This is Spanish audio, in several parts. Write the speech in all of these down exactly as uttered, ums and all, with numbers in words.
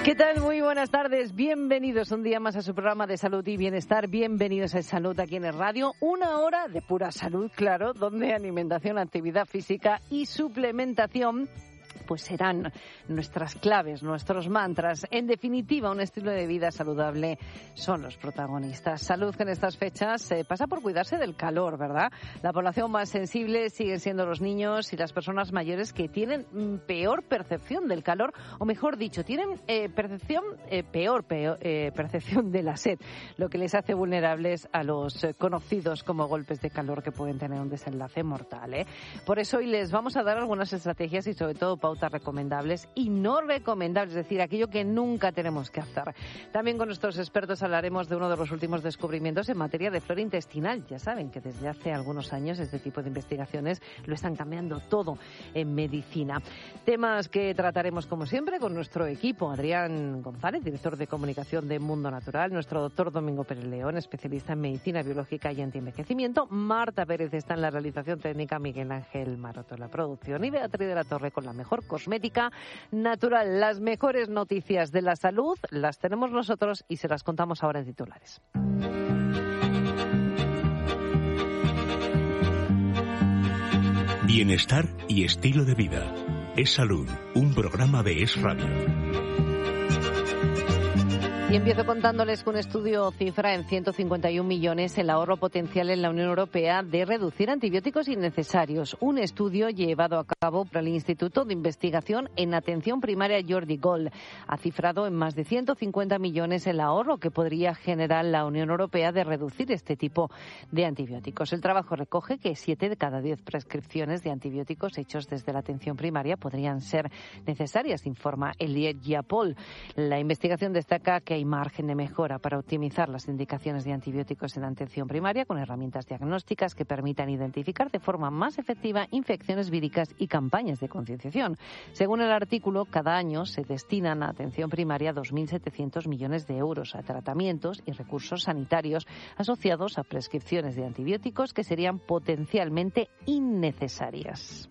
¿Qué tal? Muy buenas tardes. Bienvenidos un día más a su programa de salud y bienestar. Bienvenidos a Salud aquí en el radio. Una hora de pura salud, claro, donde alimentación, actividad física y suplementación pues serán nuestras claves, nuestros mantras. En definitiva, un estilo de vida saludable son los protagonistas. Salud que en estas fechas eh, pasa por cuidarse del calor, ¿verdad? La población más sensible siguen siendo los niños y las personas mayores que tienen mm, peor percepción del calor, o mejor dicho, tienen eh, percepción eh, peor, peor eh, percepción de la sed, lo que les hace vulnerables a los eh, conocidos como golpes de calor que pueden tener un desenlace mortal, ¿eh? Por eso hoy les vamos a dar algunas estrategias y sobre todo pautas recomendables y no recomendables, es decir, aquello que nunca tenemos que hacer. También con nuestros expertos hablaremos de uno de los últimos descubrimientos en materia de flora intestinal. Ya saben que desde hace algunos años este tipo de investigaciones lo están cambiando todo en medicina. Temas que trataremos como siempre con nuestro equipo. Adrián González, director de comunicación de Mundo Natural, nuestro doctor Domingo Pérez León, especialista en medicina biológica y antienvejecimiento, Marta Pérez está en la realización técnica, Miguel Ángel Maroto en la producción y Beatriz de la Torre con la mejor cosmética natural. Las mejores noticias de la salud las tenemos nosotros y se las contamos ahora en titulares. Bienestar y estilo de vida. Es Salud, un programa de Es Radio. Y empiezo contándoles que un estudio cifra en ciento cincuenta y un millones el ahorro potencial en la Unión Europea de reducir antibióticos innecesarios. Un estudio llevado a cabo por el Instituto de Investigación en Atención Primaria Jordi Gold ha cifrado en más de ciento cincuenta millones el ahorro que podría generar la Unión Europea de reducir este tipo de antibióticos. El trabajo recoge que siete de cada diez prescripciones de antibióticos hechos desde la atención primaria podrían ser necesarias, informa Eliet Giapol. La investigación destaca que hay margen de mejora para optimizar las indicaciones de antibióticos en atención primaria con herramientas diagnósticas que permitan identificar de forma más efectiva infecciones víricas y campañas de concienciación. Según el artículo, cada año se destinan a atención primaria dos mil setecientos millones de euros a tratamientos y recursos sanitarios asociados a prescripciones de antibióticos que serían potencialmente innecesarias.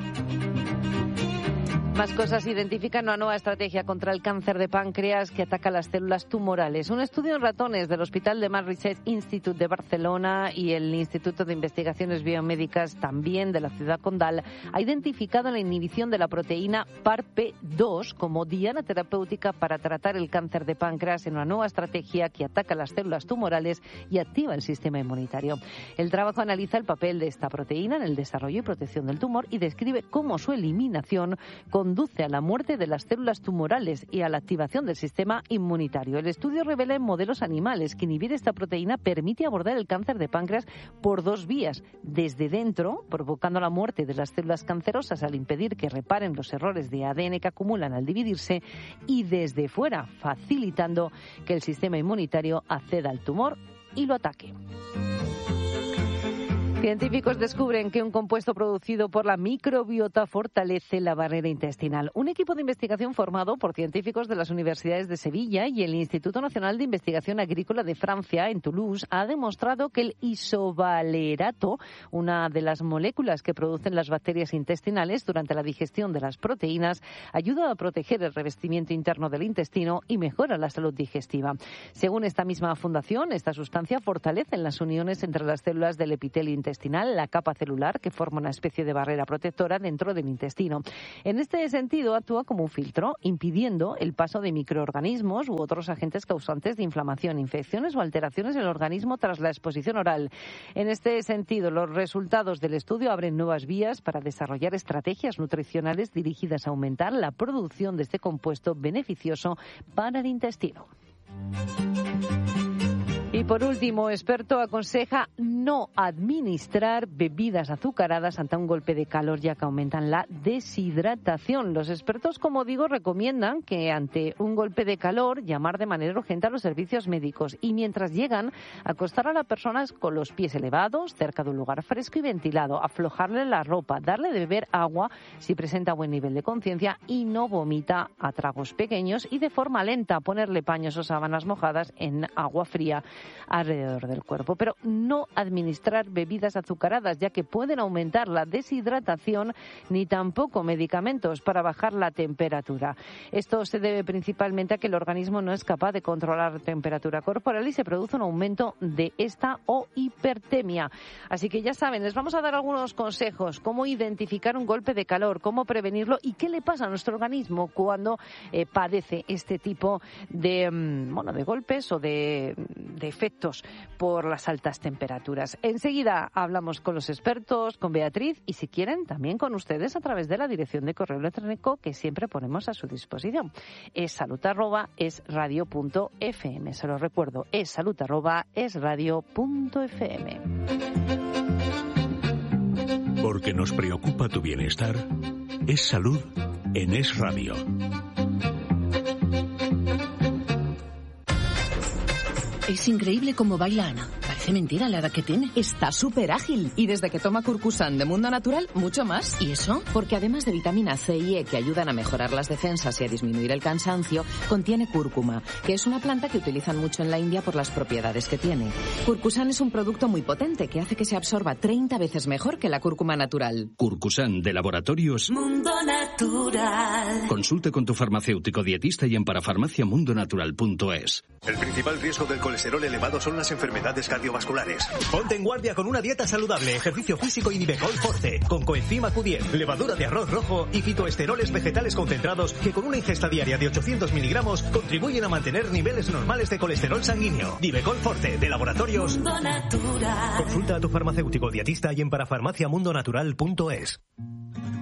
Más cosas. Identifican una nueva estrategia contra el cáncer de páncreas que ataca las células tumorales. Un estudio en ratones del Hospital de Mar Research Institute de Barcelona y el Instituto de Investigaciones Biomédicas también de la ciudad condal ha identificado la inhibición de la proteína P A R P dos como diana terapéutica para tratar el cáncer de páncreas en una nueva estrategia que ataca las células tumorales y activa el sistema inmunitario. El trabajo analiza el papel de esta proteína en el desarrollo y protección del tumor y describe cómo su eliminación con conduce a la muerte de las células tumorales y a la activación del sistema inmunitario. El estudio revela en modelos animales que inhibir esta proteína permite abordar el cáncer de páncreas por dos vías. Desde dentro, provocando la muerte de las células cancerosas al impedir que reparen los errores de A D N que acumulan al dividirse, y desde fuera, facilitando que el sistema inmunitario acceda al tumor y lo ataque. Científicos descubren que un compuesto producido por la microbiota fortalece la barrera intestinal. Un equipo de investigación formado por científicos de las universidades de Sevilla y el Instituto Nacional de Investigación Agrícola de Francia, en Toulouse, ha demostrado que el isovalerato, una de las moléculas que producen las bacterias intestinales durante la digestión de las proteínas, ayuda a proteger el revestimiento interno del intestino y mejora la salud digestiva. Según esta misma fundación, esta sustancia fortalece las uniones entre las células del epitelio intestinal, la capa celular, que forma una especie de barrera protectora dentro del intestino. En este sentido, actúa como un filtro, impidiendo el paso de microorganismos u otros agentes causantes de inflamación, infecciones o alteraciones en el organismo tras la exposición oral. En este sentido, los resultados del estudio abren nuevas vías para desarrollar estrategias nutricionales dirigidas a aumentar la producción de este compuesto beneficioso para el intestino. Y por último, experto aconseja no administrar bebidas azucaradas ante un golpe de calor, ya que aumentan la deshidratación. Los expertos, como digo, recomiendan que ante un golpe de calor llamar de manera urgente a los servicios médicos y mientras llegan acostar a las personas con los pies elevados cerca de un lugar fresco y ventilado, aflojarle la ropa, darle de beber agua si presenta buen nivel de conciencia y no vomita a tragos pequeños y de forma lenta, ponerle paños o sábanas mojadas en agua fría. alrededor del cuerpo. Pero no administrar bebidas azucaradas, ya que pueden aumentar la deshidratación, ni tampoco medicamentos para bajar la temperatura. Esto se debe principalmente a que el organismo no es capaz de controlar la temperatura corporal y se produce un aumento de esta o hipertemia. Así que ya saben, les vamos a dar algunos consejos, cómo identificar un golpe de calor, cómo prevenirlo y qué le pasa a nuestro organismo cuando eh, padece este tipo de, bueno, de golpes o de, de efectos por las altas temperaturas. Enseguida hablamos con los expertos, con Beatriz y, si quieren, también con ustedes a través de la dirección de correo electrónico que siempre ponemos a su disposición. Es salud arroba es radio punto f m. Se lo recuerdo, es salud arroba es radio punto f m. Porque nos preocupa tu bienestar, es salud en Es Radio. Es increíble cómo baila Ana. Parece mentira la edad que tiene. Está súper ágil. Y desde que toma Curcusan de Mundo Natural, mucho más. ¿Y eso? Porque además de vitamina C y E que ayudan a mejorar las defensas y a disminuir el cansancio, contiene cúrcuma, que es una planta que utilizan mucho en la India por las propiedades que tiene. Curcusan es un producto muy potente que hace que se absorba treinta veces mejor que la cúrcuma natural. Curcusan de Laboratorios Mundo Natural. Consulte con tu farmacéutico dietista y en parafarmacia mundo natural punto es. El principal riesgo del colesterol elevado son las enfermedades cardiovasculares. Ponte en guardia con una dieta saludable, ejercicio físico y Nivecol Forte, con coenzima Q diez, levadura de arroz rojo y fitoesteroles vegetales concentrados que con una ingesta diaria de ochocientos miligramos contribuyen a mantener niveles normales de colesterol sanguíneo. Nivecol Forte, de Laboratorios Mundo Natural. Consulta a tu farmacéutico dietista y en parafarmacia mundo natural punto es.